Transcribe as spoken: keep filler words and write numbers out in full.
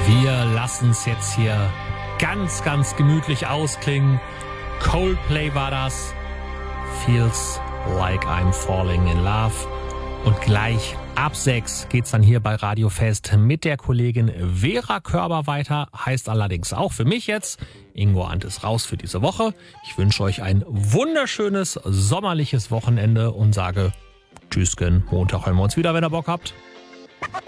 Wir lassen es jetzt hier ganz, ganz gemütlich ausklingen. Coldplay war das. Feels like I'm falling in love. Und gleich ab sechs geht's dann hier bei Radio Fest mit der Kollegin Vera Körber weiter. Heißt allerdings auch für mich jetzt, Ingo Arndt ist raus für diese Woche. Ich wünsche euch ein wunderschönes sommerliches Wochenende und sage Tschüssken. Montag hören wir uns wieder, wenn ihr Bock habt.